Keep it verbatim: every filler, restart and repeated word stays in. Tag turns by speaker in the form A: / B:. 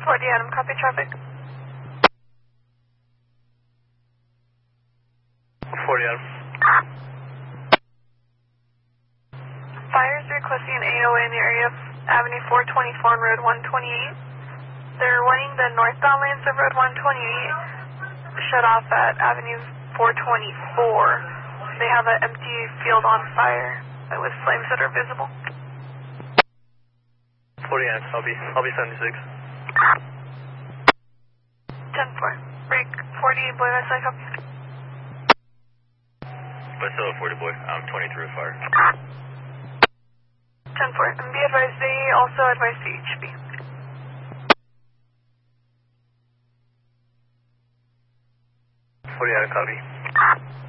A: forty Adam, copy traffic.
B: forty Adam.
A: Fires requesting an eight oh eight in the area of Avenue four twenty-four and Road one twenty-eight. They're wanting the northbound lanes of Road one twenty-eight shut off at Avenue four twenty-four. They have an empty field on fire with flames that are visible.
B: forty Adam, I'll be, I'll be seventy-six.
A: ten four. Break forty, boy, that's like up.
B: But still at forty boy, I'm twenty-three fire.
A: ten four. And be advised, they also advise the H B.
B: forty Adam, copy.